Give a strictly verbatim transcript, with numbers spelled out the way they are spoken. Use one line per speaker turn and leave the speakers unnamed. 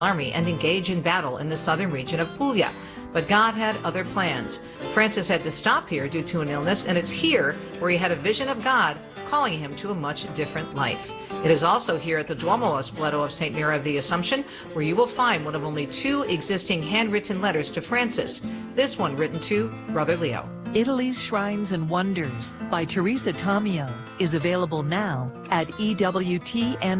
army and engage in battle in the southern region of Puglia. But God had other plans. Francis had to stop here due to an illness, and it's here where he had a vision of God calling him to a much different life. It is also here at the Duomo Spoleto of Saint Mary of the Assumption where you will find one of only two existing handwritten letters to Francis, this one written to Brother Leo.
Italy's Shrines and Wonders by Teresa Tomeo is available now at E W T N